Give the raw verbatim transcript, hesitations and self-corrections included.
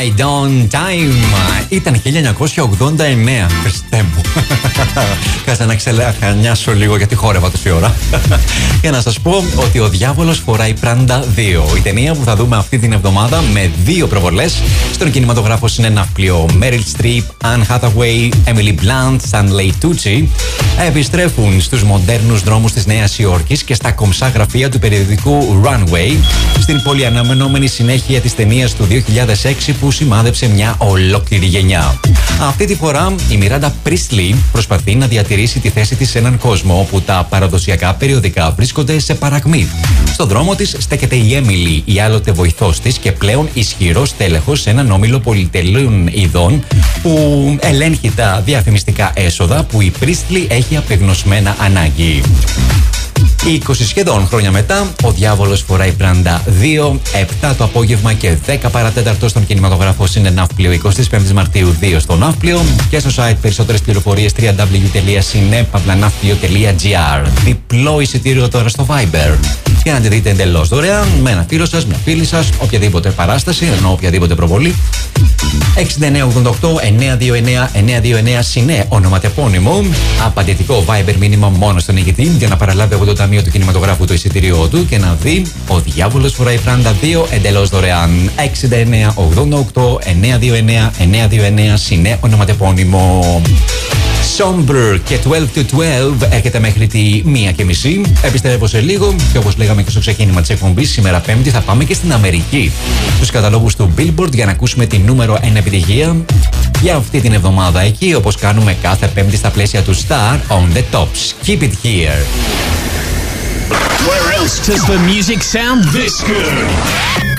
Right on time. Ήταν χίλια εννιακόσια ογδόντα εννέα. Χριστέ μου. Κάτσε να ξελαχανιάσω λίγο γιατί χόρευα τόση ώρα. Για να σας πω ότι ο διάβολος φοράει πράντα δύο. Η ταινία που θα δούμε αυτή την εβδομάδα με δύο προβολές στον κινηματογράφο συνεναύπλιο. Meryl Streep, Anne Hathaway, Emily Blunt, Stanley Tucci επιστρέφουν στους μοντέρνους δρόμους της Νέας Υόρκης και στα κομψά γραφεία του περιοδικού Runway, στην πολυαναμενόμενη συνέχεια της ταινίας του δύο χιλιάδες έξι που σημάδεψε μια ολόκληρη γενιά. Αυτή τη φορά η Μιράντα Πρίστλι προσπαθεί να διατηρήσει τη θέση της σε έναν κόσμο όπου τα παραδοσιακά περιοδικά βρίσκονται σε παρακμή. Στο δρόμο της στέκεται η Έμιλι, η άλλοτε βοηθός της και πλέον ισχυρός τέλεχος σε έναν όμιλο πολυτελείων ειδών που ελέγχει τα διαφημιστικά έσοδα που η Πρίστλι έχει απεγνωσμένα ανάγκη. είκοσι σχεδόν χρόνια μετά, ο διάβολος φοράει πράντα δύο, επτά το απόγευμα και δέκα παρατέταρτο στον κινηματογράφο συνεναύπλιο, εικοστή πέμπτη Μαρτίου δύο στο Ναύπλιο και στο site περισσότερες πληροφορίες double-u double-u double-u τελεία cinepavlanavplio τελεία gr. Διπλό εισιτήριο τώρα στο Viber για να τη δείτε εντελώς δωρεάν με ένα φίλο σας, μια φίλη σας, οποιαδήποτε παράσταση, ενώ οποιαδήποτε προβολή. έξι εννιά ογδόντα οκτώ εννιά δύο εννιά εννιά δύο εννιά Σινέ, ονοματεπώνυμο. Απαντητικό Viber μήνυμα μόνο στον ηγητή για να παραλάβει από το Ταμείο του Κινηματογράφου το εισιτήριό του και να δει Ο Διάβολος φοράει πράντα δύο εντελώς δωρεάν. έξι εννιά ογδόντα οκτώ εννιά δύο εννιά εννιά δύο εννιά Σινέ, ονοματεπώνυμο. Somber και twelve to twelve έρχεται μέχρι τη μία και μισή. Επιστρέφω σε λίγο και όπως λέγαμε και στο ξεκίνημα της εκπομπής, σήμερα Πέμπτη θα πάμε και στην Αμερική, στους καταλόγους του Billboard, για να ακούσουμε τη νούμερο ένα επιτυχία για αυτή την εβδομάδα εκεί, όπως κάνουμε κάθε Πέμπτη στα πλαίσια του Star on the Tops. Keep it here. Where else does the music sound this good?